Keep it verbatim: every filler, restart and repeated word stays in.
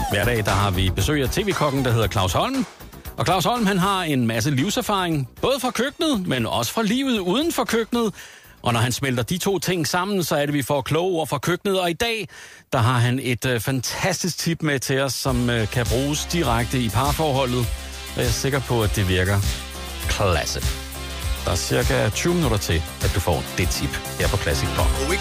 Hver dag der har vi besøg af tv-kokken, der hedder Claus Holm. Og Claus Holm han har en masse livserfaring, både fra køkkenet, men også fra livet uden for køkkenet. Og når han smelter de to ting sammen, så er det, vi får kloge ord fra køkkenet. Og i dag, der har han et øh, fantastisk tip med til os, som øh, kan bruges direkte i parforholdet. Og jeg er sikker på, at det virker klasse. Der er cirka tyve minutter til, at du får det tip her på Classic Pop.